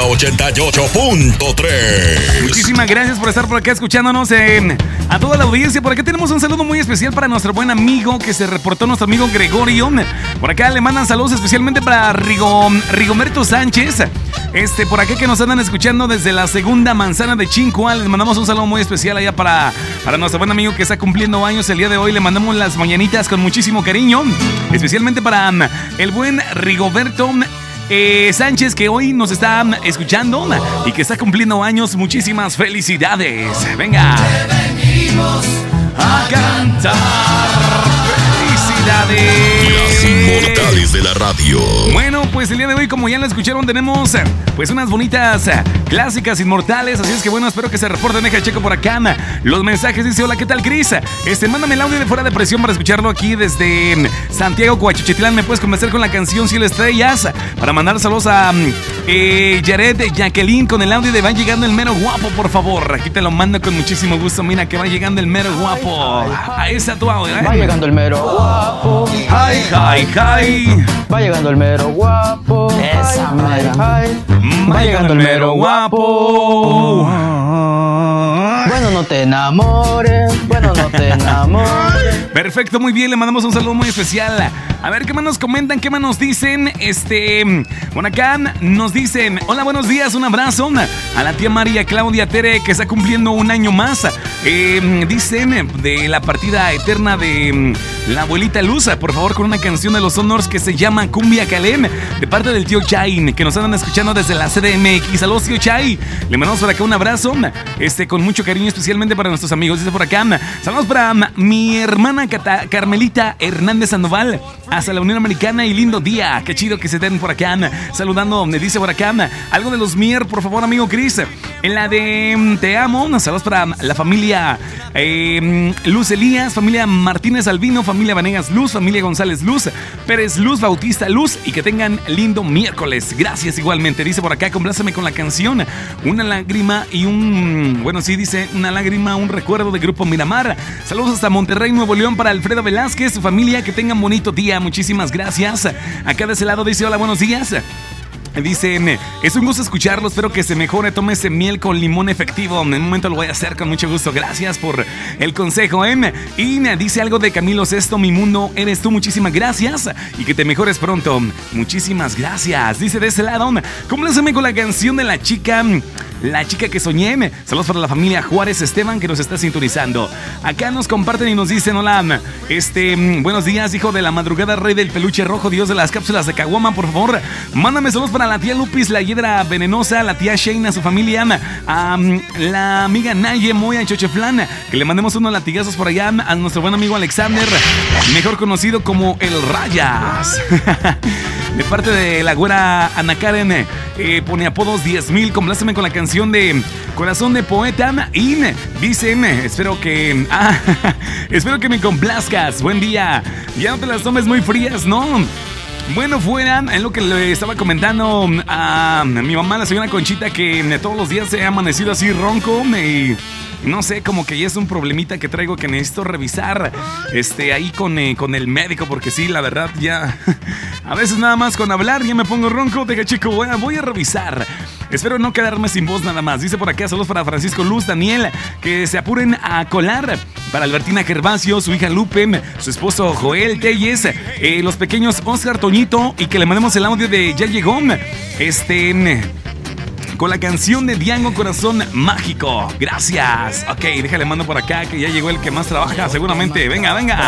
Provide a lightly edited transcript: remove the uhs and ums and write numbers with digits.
88.3. Muchísimas gracias por estar por acá escuchándonos. A toda la audiencia, por acá tenemos un saludo muy especial para nuestro buen amigo que se reportó, nuestro amigo Gregorio. Por acá le mandan saludos especialmente para Rigoberto Sánchez. Por acá que nos andan escuchando desde la segunda manzana de Chincoa. Les mandamos un saludo muy especial allá para nuestro buen amigo que está cumpliendo años el día de hoy. Le mandamos las mañanitas con muchísimo cariño, especialmente para el buen Rigoberto Sánchez, que hoy nos está escuchando y que está cumpliendo años. Muchísimas felicidades. Venga, venimos a cantar. Felicidades. Las inmortales de la radio. Bueno, pues el día de hoy, como ya lo escucharon, tenemos pues unas bonitas clásicas inmortales. Así es que bueno, espero que se reporten. Deja checo por acá los mensajes. Dice: hola, ¿qué tal, Cris? Mándame el audio de Fuera de Presión para escucharlo aquí desde Santiago, Coachichitlán. ¿Me puedes convencer con la canción Cielo Estrellas? Para mandar saludos a Jared Jacqueline con el audio de Va Llegando el Mero Guapo, por favor. Aquí te lo mando con muchísimo gusto. Mira que va llegando el Mero Guapo. Ahí está tu audio, Va llegando el Mero Guapo. Hi, hi, hi. Va llegando el Mero Guapo. Esa mera. Va llegando el Mero Guapo. Bueno, no te enamores. Bueno, no te enamores. Perfecto, muy bien, le mandamos un saludo muy especial. A ver qué más nos comentan, qué más nos dicen. Por acá nos dicen: hola, buenos días, un abrazo a la tía María Claudia Tere, que está cumpliendo un año más. Dicen de la partida eterna de la abuelita Luz, por favor, con una canción de los Honors que se llama Cumbia Calem, de parte del tío Chay, que nos andan escuchando desde la CDMX. Saludos, tío Chay. Le mandamos por acá un abrazo, con mucho cariño, especialmente para nuestros amigos. Dice por acá: saludos para mi hermana Carmelita Hernández Sandoval, hasta la Unión Americana, y lindo día. Qué chido que se den por acá saludando. Me dice por acá algo de los Mier, por favor, amigo Chris. En la de Te Amo, saludos para la familia Luz Elías, familia Martínez Albino, familia Vanegas Luz, familia González Luz, Pérez Luz, Bautista Luz, y que tengan lindo miércoles. Gracias igualmente. Dice por acá: compláceme con la canción Una lágrima y un... Bueno, sí, dice Una lágrima, un recuerdo de Grupo Miramar. Saludos hasta Monterrey, Nuevo León, para Alfredo Velázquez, su familia. Que tengan bonito día. Muchísimas gracias. Acá de ese lado dice: hola, buenos días. Dice: es un gusto escucharlo, espero que se mejore, tómese miel con limón efectivo. En un momento lo voy a hacer con mucho gusto. Gracias por el consejo, Y dice algo de Camilo Sesto: mi mundo eres tú, muchísimas gracias y que te mejores pronto. Muchísimas gracias. Dice de ese lado: compláceme con la canción de la chica que soñé. Saludos para la familia Juárez Esteban, que nos está sintonizando. Acá nos comparten y nos dicen: hola, buenos días, hijo de la madrugada, rey del peluche rojo, dios de las cápsulas de caguama, por favor, mándame saludos para la tía Lupis, la hiedra venenosa, la tía Sheina, su familia, a la amiga Naye Moya Chocheflán, que le mandemos unos latigazos por allá a nuestro buen amigo Alexander, mejor conocido como el Rayas. De parte de la güera Ana Karen, pone apodos 10,000. Compláceme con la canción de Corazón de Poeta. Y dicen: espero que me complazcas. Buen día. Ya no te las tomes muy frías, ¿no? Bueno, fuera, en lo que le estaba comentando a mi mamá, la señora Conchita, que todos los días se ha amanecido así ronco. No sé, como que ya es un problemita que traigo que necesito revisar ahí con el médico, porque sí, la verdad ya a veces nada más con hablar ya me pongo ronco. Deja, chico, voy a revisar. Espero no quedarme sin voz nada más. Dice por acá: saludos para Francisco Luz, Daniel, que se apuren a colar. Para Albertina Gervasio, su hija Lupe, su esposo Joel Telles, los pequeños Oscar, Toñito, y que le mandemos el audio de Ya Llegó, con la canción de Diango, Corazón Mágico. Gracias. Ok, déjale mando por acá, que ya llegó el que más trabaja seguramente. Venga.